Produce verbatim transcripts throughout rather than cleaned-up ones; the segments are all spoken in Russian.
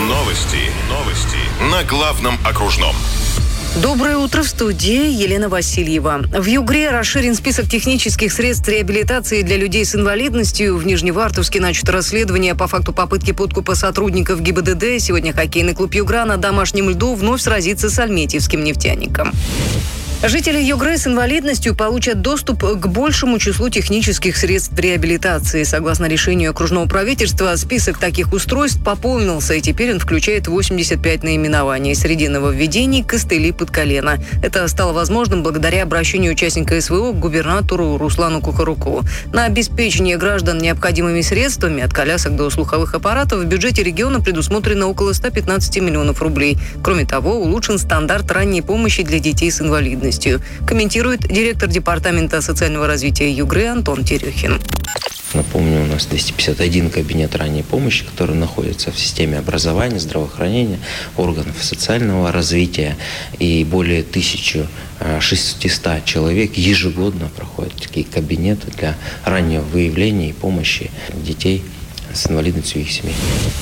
Новости. Новости. На главном окружном. Доброе утро, в студии Елена Васильева. В Югре расширен список технических средств реабилитации для людей с инвалидностью. В Нижневартовске начато расследование по факту попытки подкупа сотрудников ГИБДД. Сегодня хоккейный клуб «Югра» на домашнем льду вновь сразится с альметьевским нефтяником. Жители Югры с инвалидностью получат доступ к большему числу технических средств реабилитации. Согласно решению окружного правительства, список таких устройств пополнился, и теперь он включает восемьдесят пять наименований. Среди нововведений – костыли под колено. Это стало возможным благодаря обращению участника СВО к губернатору Руслану Кухаруку. На обеспечение граждан необходимыми средствами от колясок до слуховых аппаратов в бюджете региона предусмотрено около ста пятнадцати миллионов рублей. Кроме того, улучшен стандарт ранней помощи для детей с инвалидностью. Комментирует директор департамента социального развития Югры Антон Терехин. Напомню, у нас двести пятьдесят один кабинет ранней помощи, который находится в системе образования, здравоохранения, органов социального развития. И более тысячи шестисот человек ежегодно проходят такие кабинеты для раннего выявления и помощи детей с инвалидностью и их семей.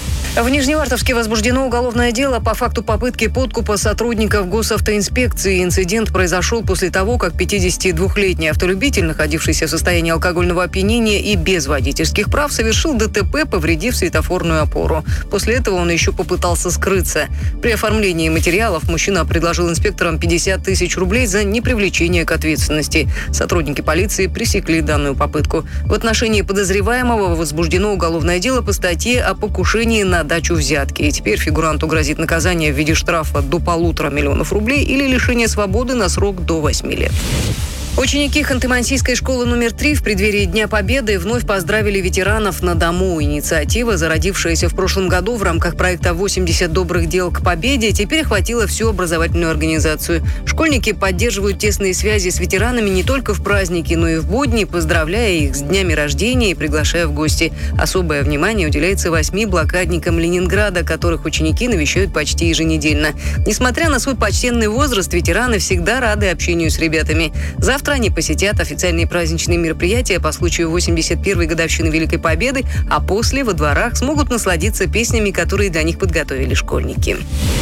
В Нижневартовске возбуждено уголовное дело по факту попытки подкупа сотрудников госавтоинспекции. Инцидент произошел после того, как пятидесятидвухлетний автолюбитель, находившийся в состоянии алкогольного опьянения и без водительских прав, совершил ДТП, повредив светофорную опору. После этого он еще попытался скрыться. При оформлении материалов мужчина предложил инспекторам пятьдесят тысяч рублей за непривлечение к ответственности. Сотрудники полиции пресекли данную попытку. В отношении подозреваемого возбуждено уголовное дело по статье о покушении на дачу взятки. И теперь фигуранту грозит наказание в виде штрафа до полутора миллионов рублей или лишения свободы на срок до восьми лет. Ученики Ханты-Мансийской школы номер три в преддверии Дня Победы вновь поздравили ветеранов на дому. Инициатива, зародившаяся в прошлом году в рамках проекта «восемьдесят добрых дел к победе», теперь охватила всю образовательную организацию. Школьники поддерживают тесные связи с ветеранами не только в праздники, но и в будни, поздравляя их с днями рождения и приглашая в гости. Особое внимание уделяется восьми блокадникам Ленинграда, которых ученики навещают почти еженедельно. Несмотря на свой почтенный возраст, ветераны всегда рады общению с ребятами. Завтра они посетят официальные праздничные мероприятия по случаю восемьдесят первой годовщины Великой Победы, а после во дворах смогут насладиться песнями, которые для них подготовили школьники.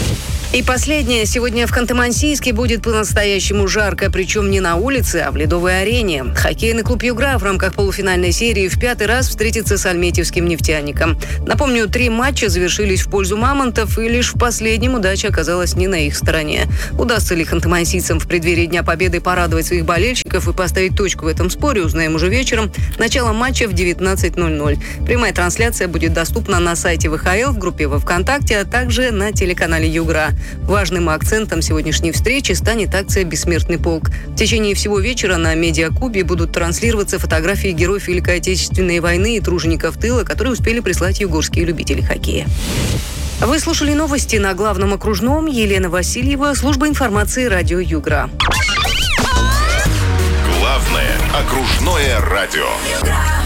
И последнее. Сегодня в Ханты-Мансийске будет по-настоящему жарко, причем не на улице, а в ледовой арене. Хоккейный клуб «Югра» в рамках полуфинальной серии в пятый раз встретится с альметьевским нефтяником. Напомню, три матча завершились в пользу мамонтов, и лишь в последнем удача оказалась не на их стороне. Удастся ли ханты-мансийцам в преддверии Дня Победы порадовать своих болельщиков и поставить точку в этом споре, узнаем уже вечером. Начало матча в девятнадцать ноль ноль. Прямая трансляция будет доступна на сайте вэ ха эл, в группе во ВКонтакте, а также на телеканале «Югра». Важным акцентом сегодняшней встречи станет акция «Бессмертный полк». В течение всего вечера на Медиакубе будут транслироваться фотографии героев Великой Отечественной войны и тружеников тыла, которые успели прислать югорские любители хоккея. Вы слушали новости на главном окружном. Елена Васильева, служба информации радио «Югра». Главное окружное радио.